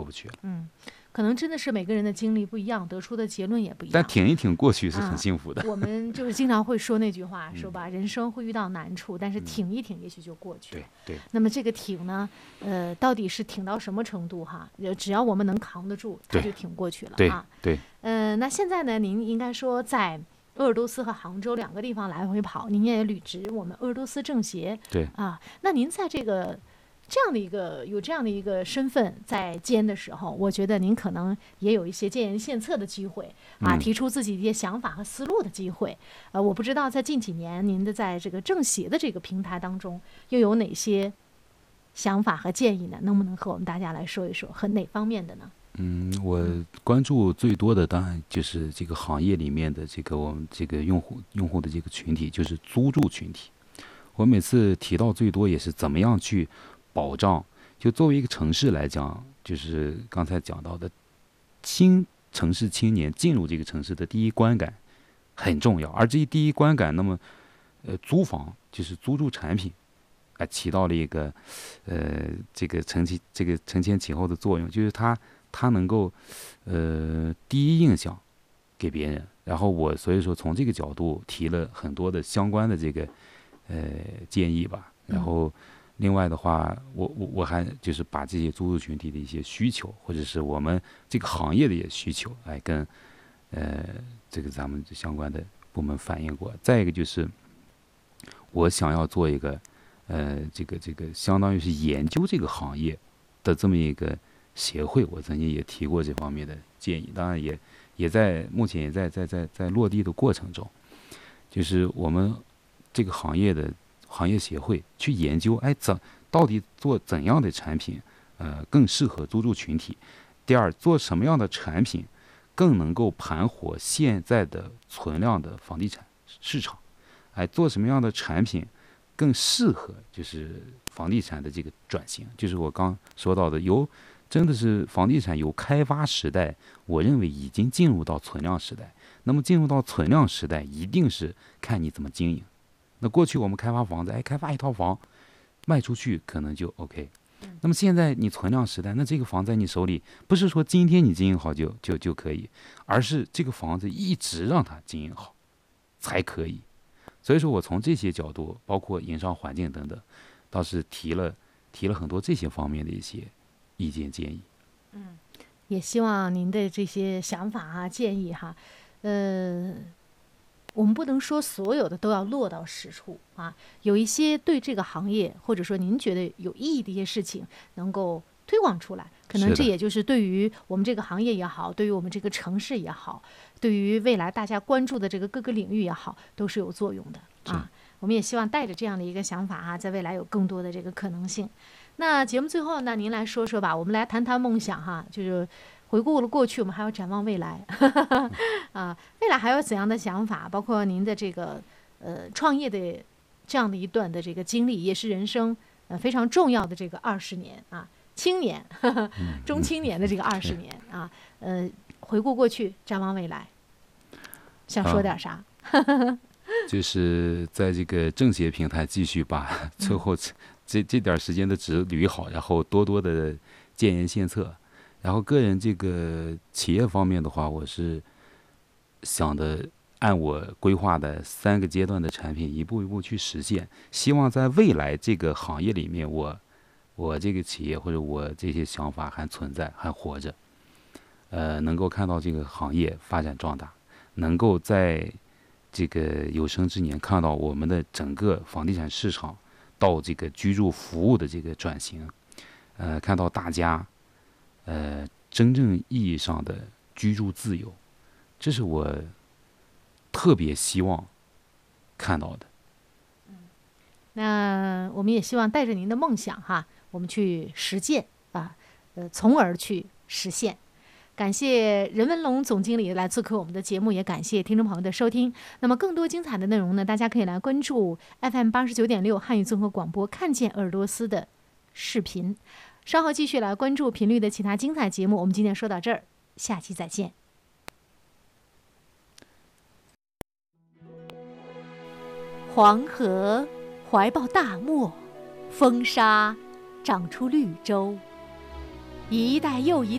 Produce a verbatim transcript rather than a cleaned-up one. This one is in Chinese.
不去了。 嗯，可能真的是每个人的经历不一样，得出的结论也不一样。 但挺一挺过去是很幸福的。 啊、我们就是经常会说那句话，说吧，人生会遇到难处，但是挺一挺，也许就过去了。 对对。 那么这个挺呢，呃，到底是挺到什么程度哈？只要我们能扛得住，它就挺过去了啊。 对对。 呃，那现在呢，您应该说在鄂尔多斯和杭州两个地方来回跑，您也履职我们鄂尔多斯政协。 对啊，那您在这个这样的一个有这样的一个身份在兼的时候，我觉得您可能也有一些建言献策的机会啊，提出自己一些想法和思路的机会。呃，我不知道在近几年您的在这个政协的这个平台当中又有哪些想法和建议呢？能不能和我们大家来说一说，和哪方面的呢？ 嗯，我关注最多的当然就是这个行业里面的这个我们这个用户用户的这个群体，就是租住群体。我每次提到最多也是怎么样去保障，就作为一个城市来讲，就是刚才讲到的新城市青年进入这个城市的第一观感很重要，而这一第一观感，那么呃租房就是租住产品啊、呃、起到了一个呃这个承其这个承前启后的作用，就是它它能够呃第一印象给别人。然后我所以说从这个角度提了很多的相关的这个呃建议吧。然后另外的话，我我我还就是把这些租住群体的一些需求，或者是我们这个行业的一些需求，来跟呃这个咱们相关的部门反映过。再一个就是我想要做一个呃这个这个相当于是研究这个行业的这么一个协会，我曾经也提过这方面的建议，当然也也在目前也在在在在落地的过程中，就是我们这个行业的行业协会去研究，哎，怎到底做怎样的产品，呃，更适合租住群体？第二，做什么样的产品更能够盘活现在的存量的房地产市场？哎，做什么样的产品更适合就是房地产的这个转型？就是我刚说到的，由真的是房地产由开发时代，我认为已经进入到存量时代。那么进入到存量时代，一定是看你怎么经营。那过去我们开发房子，哎，开发一套房卖出去可能就 OK。那么现在你存量时代，那这个房在你手里，不是说今天你经营好就就就可以，而是这个房子一直让它经营好才可以。所以说我从这些角度，包括营商环境等等，倒是提了提了很多这些方面的一些意见建议。 嗯，也希望您的这些想法啊、建议哈，呃。我们不能说所有的都要落到实处啊，有一些对这个行业或者说您觉得有意义的一些事情能够推广出来，可能这也就是对于我们这个行业也好，对于我们这个城市也好，对于未来大家关注的这个各个领域也好，都是有作用的啊。我们也希望带着这样的一个想法啊，在未来有更多的这个可能性。那节目最后呢，您来说说吧，我们来谈谈梦想哈，就是回顾了过去，我们还要展望未来啊，未来还有怎样的想法？包括您的这个呃创业的这样的一段的这个经历，也是人生呃非常重要的这个二十年啊，青年呵呵中青年的这个二十年啊，呃，回顾过去，展望未来，想说点啥？ 就是在这个政协平台继续把最后这这点时间的值捋好，然后多多的建言献策。然后个人这个企业方面的话，我是想的按我规划的三个阶段的产品一步一步去实现，希望在未来这个行业里面，我我这个企业或者我这些想法还存在还活着，呃，能够看到这个行业发展壮大，能够在这个有生之年看到我们的整个房地产市场到这个居住服务的这个转型，呃，看到大家呃，真正意义上的居住自由，这是我特别希望看到的。 嗯，那我们也希望带着您的梦想哈，我们去实践啊，呃，从而去实现。感谢任文龙总经理来做客我们的节目，也感谢听众朋友的收听。那么更多精彩的内容呢，大家可以来关注 F M 八十九点六汉语综合广播，看见鄂尔多斯的视频。稍后继续来关注频率的其他精彩节目，我们今天说到这儿，下期再见。黄河怀抱大漠，风沙长出绿洲，一代又一代